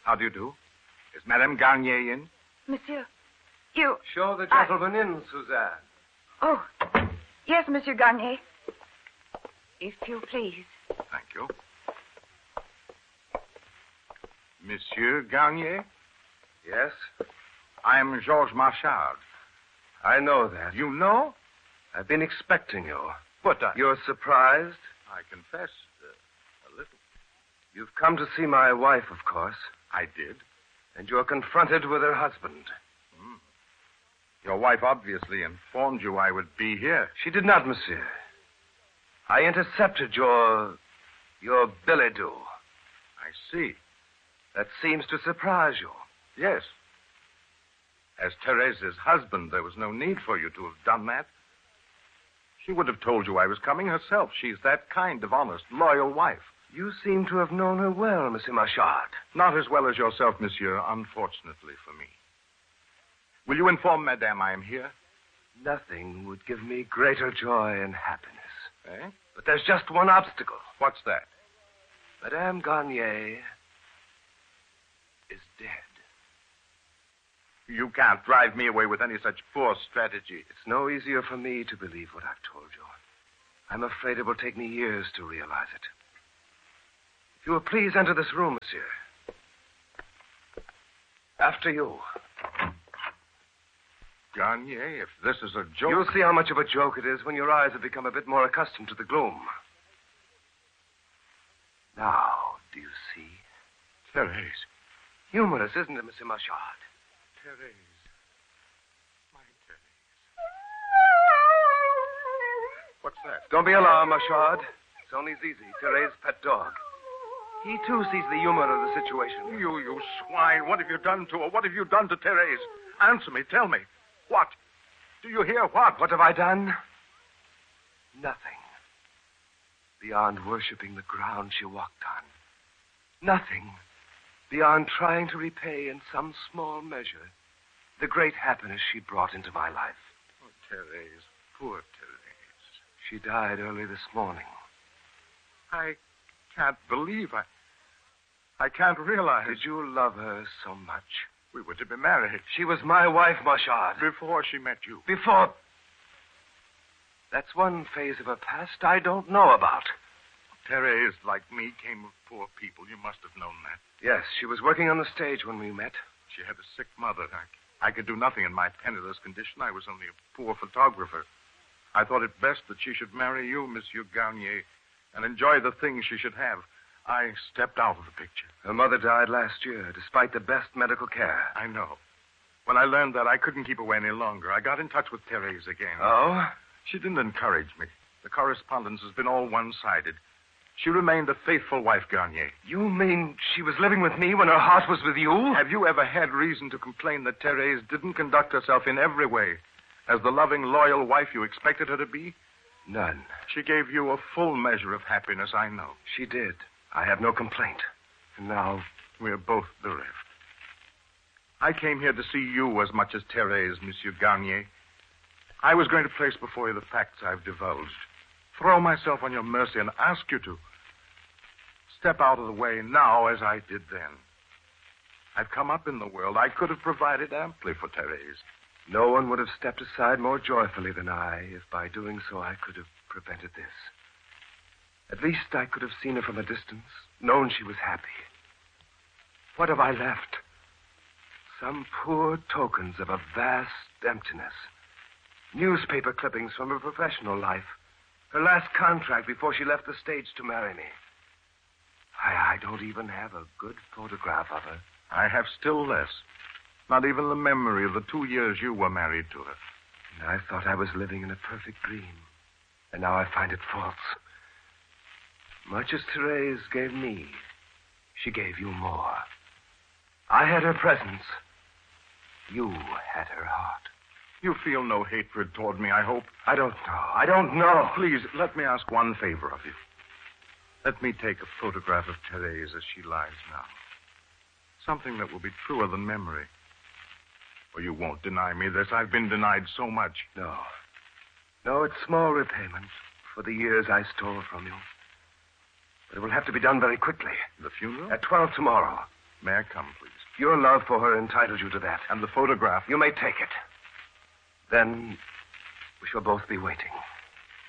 How do you do? Is Madame Garnier in? Monsieur, you... Show the gentleman in, Suzanne. Oh, yes, Monsieur Garnier. If you please. Thank you. Monsieur Garnier? Yes? I am Georges Marchard. I know that. You know? I've been expecting you. But You're surprised? I confess, a little. You've come to see my wife, of course. I did. And you're confronted with her husband. Your wife obviously informed you I would be here. She did not, monsieur. I intercepted your billet doux. I see. That seems to surprise you. Yes. As Therese's husband, there was no need for you to have done that. She would have told you I was coming herself. She's that kind of honest, loyal wife. You seem to have known her well, Monsieur Marchard. Not as well as yourself, monsieur, unfortunately for me. Will you inform Madame I am here? Nothing would give me greater joy and happiness. Eh? But there's just one obstacle. What's that? Madame Garnier is dead. You can't drive me away with any such poor strategy. It's no easier for me to believe what I've told you. I'm afraid it will take me years to realize it. If you will please enter this room, monsieur. After you. Garnier, if this is a joke... You'll see how much of a joke it is when your eyes have become a bit more accustomed to the gloom. Now, do you see? Therese. Humorous, isn't it, Monsieur Marchard? Therese. My Therese. What's that? Don't be alarmed, Marchard. It's only Zizi, Therese's pet dog. He, too, sees the humor of the situation. You swine. What have you done to her? What have you done to Therese? Answer me. Tell me. What? Do you hear what? What have I done? Nothing. Beyond worshipping the ground she walked on. Nothing. Beyond trying to repay in some small measure the great happiness she brought into my life. Oh, Therese. Poor Therese. She died early this morning. I can't believe. I can't realize. Did you love her so much? We were to be married. She was my wife, Marchard. Before she met you. Before... That's one phase of her past I don't know about. Therese, like me, came of poor people. You must have known that. Yes, she was working on the stage when we met. She had a sick mother. I could do nothing in my penniless condition. I was only a poor photographer. I thought it best that she should marry you, Monsieur Garnier, and enjoy the things she should have. I stepped out of the picture. Her mother died last year, despite the best medical care. I know. When I learned that, I couldn't keep away any longer. I got in touch with Therese again. Oh? She didn't encourage me. The correspondence has been all one-sided. She remained a faithful wife, Garnier. You mean she was living with me when her heart was with you? Have you ever had reason to complain that Therese didn't conduct herself in every way as the loving, loyal wife you expected her to be? None. She gave you a full measure of happiness, I know. She did. I have no complaint. And now... We're both bereft. I came here to see you as much as Therese, Monsieur Garnier. I was going to place before you the facts I've divulged. Throw myself on your mercy and ask you to step out of the way now as I did then. I've come up in the world. I could have provided amply for Therese. No one would have stepped aside more joyfully than I if by doing so I could have prevented this. At least I could have seen her from a distance, known she was happy. What have I left? Some poor tokens of a vast emptiness. Newspaper clippings from her professional life. Her last contract before she left the stage to marry me. I don't even have a good photograph of her. I have still less. Not even the memory of the 2 years you were married to her. And I thought I was living in a perfect dream. And now I find it false. Much as Therese gave me, she gave you more. I had her presence. You had her heart. You feel no hatred toward me, I hope. I don't know. Please, let me ask one favor of you. Let me take a photograph of Therese as she lies now. Something that will be truer than memory. Or you won't deny me this. I've been denied so much. No, it's small repayment for the years I stole from you. But it will have to be done very quickly. The funeral? At 12 tomorrow. May I come, please? Your love for her entitles you to that. And the photograph. You may take it. Then we shall both be waiting.